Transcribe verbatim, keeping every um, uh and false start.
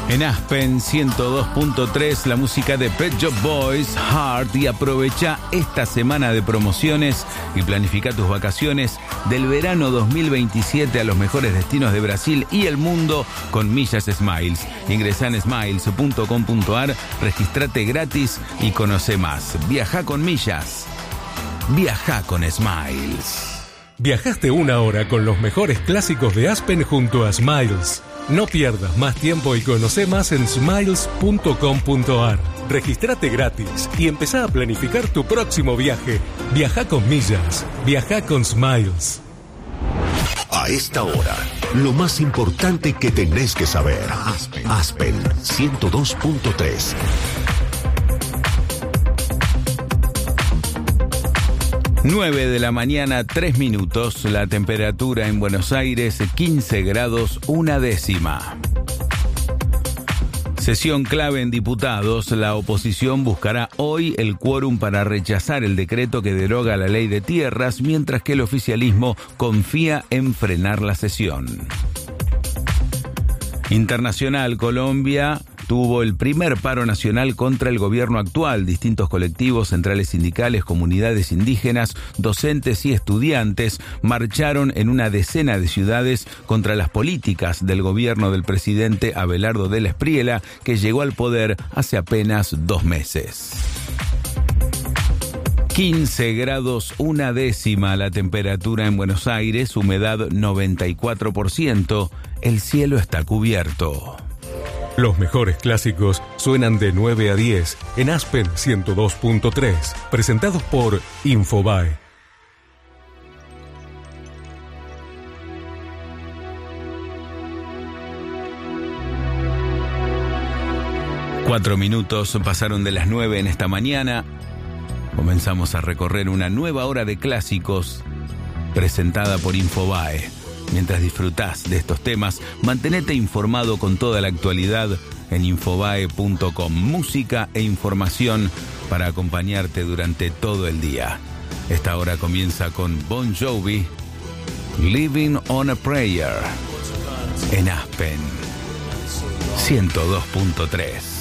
En Aspen ciento dos punto tres, la música de Pet Shop Boys, Heart, y aprovecha esta semana de promociones y planifica tus vacaciones del verano dos mil veintisiete a los mejores destinos de Brasil y el mundo con Millas Smiles. Ingresá en smiles punto com punto ar, registrate gratis y conoce más. Viajá con millas. Viajá con Smiles. Viajaste una hora con los mejores clásicos de Aspen junto a Smiles. No pierdas más tiempo y conoce más en smiles punto com punto ar. Registrate gratis y empezá a planificar tu próximo viaje. Viajá con millas. Viajá con Smiles. A esta hora, lo más importante que tenés que saber. Aspen, Aspen ciento dos punto tres. nueve de la mañana, tres minutos. La temperatura en Buenos Aires, quince grados, una décima. Sesión clave en diputados. La oposición buscará hoy el quórum para rechazar el decreto que deroga la ley de tierras, mientras que el oficialismo confía en frenar la sesión. Internacional, Colombia tuvo el primer paro nacional contra el gobierno actual. Distintos colectivos, centrales sindicales, comunidades indígenas, docentes y estudiantes marcharon en una decena de ciudades contra las políticas del gobierno del presidente Abelardo Della Espriella, que llegó al poder hace apenas dos meses. quince grados, una décima la temperatura en Buenos Aires, humedad noventa y cuatro por ciento, el cielo está cubierto. Los mejores clásicos suenan de nueve a diez en Aspen ciento dos punto tres, presentados por Infobae. Cuatro minutos pasaron de las nueve en esta mañana. Comenzamos a recorrer una nueva hora de clásicos presentada por Infobae. Mientras disfrutás de estos temas, mantenete informado con toda la actualidad en infobae punto com. Música e información para acompañarte durante todo el día. Esta hora comienza con Bon Jovi, Living on a Prayer, en Aspen ciento dos punto tres.